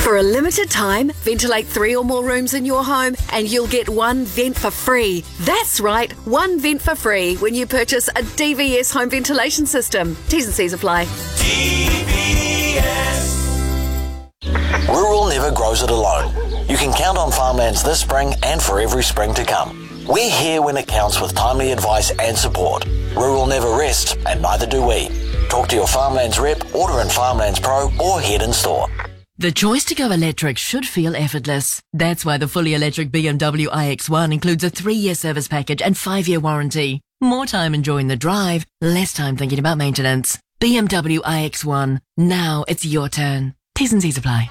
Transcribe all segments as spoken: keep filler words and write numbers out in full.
For a limited time, ventilate three or more rooms in your home and you'll get one vent for free. That's right, one vent for free when you purchase a D V S home ventilation system. T's and C's apply. D V S. Rural never grows it alone. You can count on Farmlands this spring and for every spring to come. We're here when it counts with timely advice and support. Rural never rests, and neither do we. Talk to your Farmlands rep, order in Farmlands Pro, or head in store. The choice to go electric should feel effortless. That's why the fully electric B M W i X one includes a three-year service package and five-year warranty. More time enjoying the drive, less time thinking about maintenance. B M W i X one. Now it's your turn. T's and C's apply.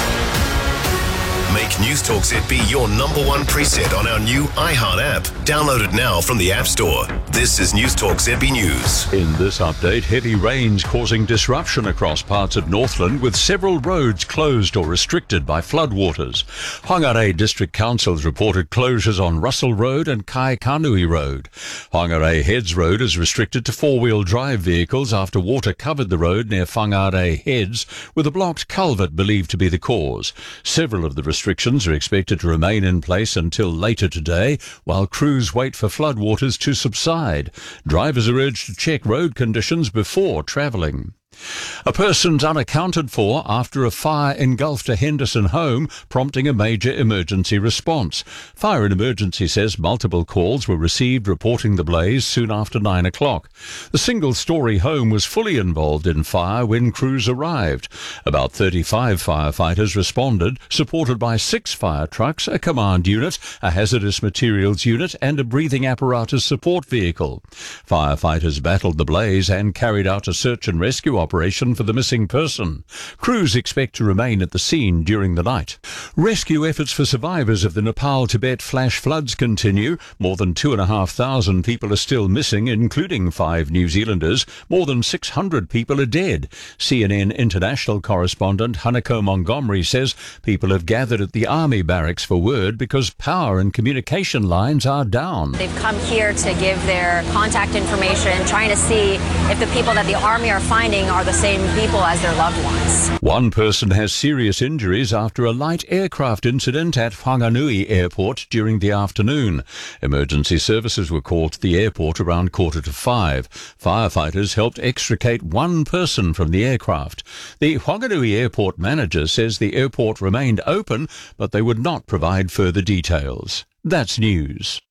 Make News Talk Z B your number one preset on our new iHeart app. Download it now from the App Store. This is News Talk Z B News. In this update, heavy rains causing disruption across parts of Northland with several roads closed or restricted by floodwaters. Whangarei District Council's reported closures on Russell Road and Kaikanui Road. Whangarei Heads Road is restricted to four-wheel drive vehicles after water covered the road near Whangarei Heads, with a blocked culvert believed to be the cause. Several of the restrictions are expected to remain in place until later today, while crews wait for floodwaters to subside. Drivers are urged to check road conditions before travelling. A person's unaccounted for after a fire engulfed a Henderson home, prompting a major emergency response. Fire and Emergency says multiple calls were received reporting the blaze soon after nine o'clock. The single-storey home was fully involved in fire when crews arrived. About thirty-five firefighters responded, supported by six fire trucks, a command unit, a hazardous materials unit and a breathing apparatus support vehicle. Firefighters battled the blaze and carried out a search and rescue operation operation for the missing person. Crews expect to remain at the scene during the night. Rescue efforts for survivors of the Nepal-Tibet flash floods continue. More than two and a half thousand people are still missing, including five New Zealanders. More than six hundred people are dead. C N N international correspondent Hanako Montgomery says people have gathered at the army barracks for word because power and communication lines are down. They've come here to give their contact information, trying to see if the people that the army are finding are the same people as their loved ones. One person has serious injuries after a light aircraft incident at Whanganui Airport during the afternoon. Emergency services were called to the airport around quarter to five. Firefighters helped extricate one person from the aircraft. The Whanganui Airport manager says the airport remained open, but they would not provide further details. That's news.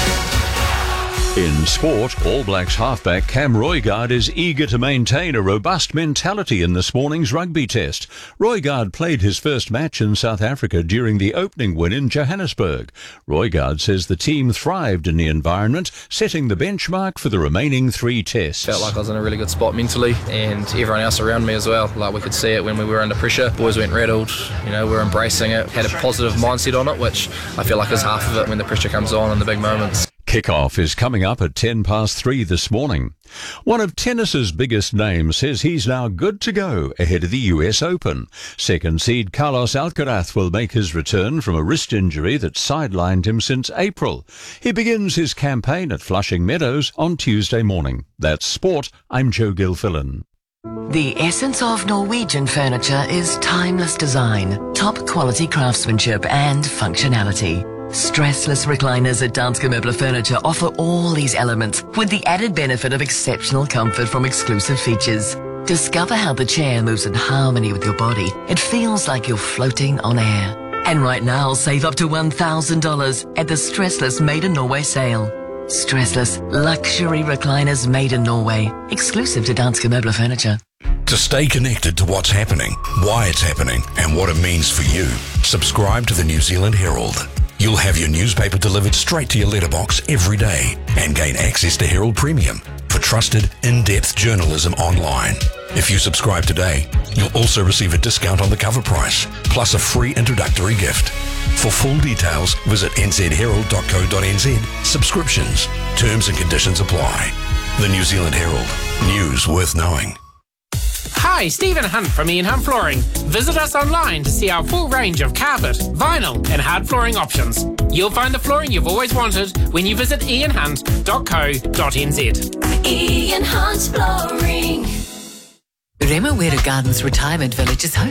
In sport, All Blacks halfback Cam Roigard is eager to maintain a robust mentality in this morning's rugby test. Roigard played his first match in South Africa during the opening win in Johannesburg. Roigard says the team thrived in the environment, setting the benchmark for the remaining three tests. Felt like I was in a really good spot mentally, and everyone else around me as well. Like, we could see it when we were under pressure. Boys went rattled, you know, we were embracing it, had a positive mindset on it, which I feel like is half of it when the pressure comes on in the big moments. Kickoff is coming up at ten past three this morning. One of tennis's biggest names says he's now good to go ahead of the U S Open. Second seed Carlos Alcaraz will make his return from a wrist injury that sidelined him since April. He begins his campaign at Flushing Meadows on Tuesday morning. That's sport. I'm Joe Gilfillan. The essence of Norwegian furniture is timeless design, top quality craftsmanship and functionality. Stressless recliners at Danske Møbler Furniture offer all these elements with the added benefit of exceptional comfort from exclusive features. Discover how the chair moves in harmony with your body. It feels like you're floating on air. And right now, save up to one thousand dollars at the Stressless Made in Norway sale. Stressless luxury recliners made in Norway, exclusive to Danske Møbler Furniture. To stay connected to what's happening, why it's happening, and what it means for you, subscribe to the New Zealand Herald. You'll have your newspaper delivered straight to your letterbox every day and gain access to Herald Premium for trusted, in-depth journalism online. If you subscribe today, you'll also receive a discount on the cover price, plus a free introductory gift. For full details, visit n z herald dot co dot n z. Subscriptions, terms and conditions apply. The New Zealand Herald. News worth knowing. Hi, Stephen Hunt from Ian Hunt Flooring. Visit us online to see our full range of carpet, vinyl and hard flooring options. You'll find the flooring you've always wanted when you visit ian hunt dot co dot n z. Ian Hunt Flooring. Remo Wera Gardens Retirement Village is hosting